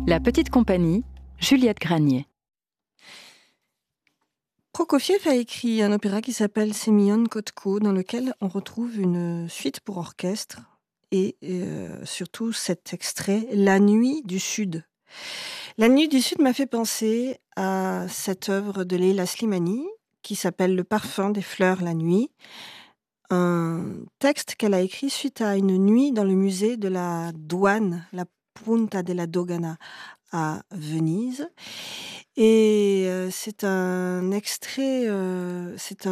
La petite compagnie, Juliette Granier. Prokofiev a écrit un opéra qui s'appelle Semyon Kotko, dans lequel on retrouve une suite pour orchestre et surtout cet extrait, La Nuit du Sud. La Nuit du Sud m'a fait penser à cette œuvre de Leila Slimani qui s'appelle Le parfum des fleurs la nuit, un texte qu'elle a écrit suite à une nuit dans le musée de la douane, la Punta della Dogana à Venise. Et c'est un extrait, c'est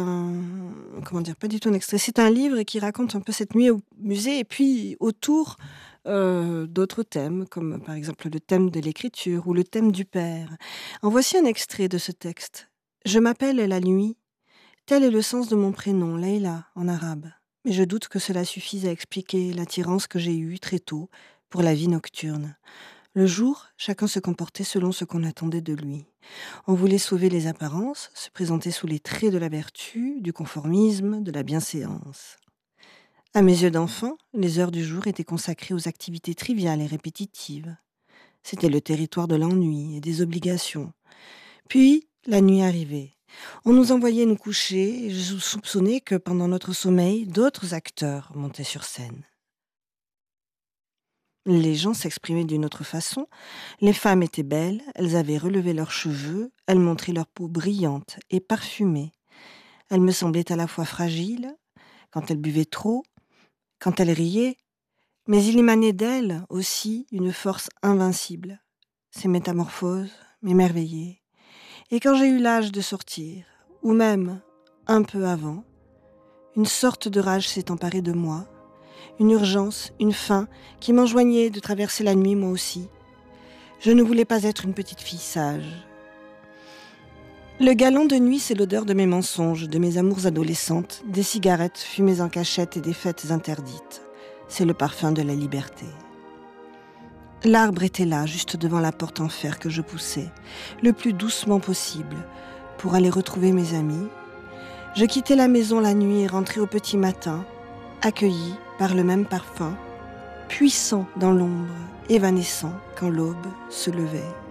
un livre qui raconte un peu cette nuit au musée et puis autour d'autres thèmes, comme par exemple le thème de l'écriture ou le thème du père. En voici un extrait de ce texte. Je m'appelle la nuit. Tel est le sens de mon prénom, Leila, en arabe. Mais je doute que cela suffise à expliquer l'attirance que j'ai eue très tôt pour la vie nocturne. Le jour, chacun se comportait selon ce qu'on attendait de lui. On voulait sauver les apparences, se présenter sous les traits de la vertu, du conformisme, de la bienséance. À mes yeux d'enfant, les heures du jour étaient consacrées aux activités triviales et répétitives. C'était le territoire de l'ennui et des obligations. Puis, la nuit arrivait. On nous envoyait nous coucher et je soupçonnais que pendant notre sommeil, d'autres acteurs montaient sur scène. Les gens s'exprimaient d'une autre façon. Les femmes étaient belles, elles avaient relevé leurs cheveux, elles montraient leur peau brillante et parfumée. Elles me semblaient à la fois fragiles, quand elles buvaient trop, quand elles riaient, mais il émanait d'elles aussi une force invincible. Ces métamorphoses m'émerveillaient. Et quand j'ai eu l'âge de sortir, ou même un peu avant, une sorte de rage s'est emparée de moi, une urgence, une faim qui m'enjoignait de traverser la nuit moi aussi. Je ne voulais pas être une petite fille sage. Le galon de nuit, c'est l'odeur de mes mensonges, de mes amours adolescentes, des cigarettes fumées en cachette et des fêtes interdites. C'est le parfum de la liberté. L'arbre était là, juste devant la porte en fer que je poussais, le plus doucement possible, pour aller retrouver mes amis. Je quittais la maison la nuit et rentrais au petit matin, accueilli par le même parfum, puissant dans l'ombre, évanescent quand l'aube se levait.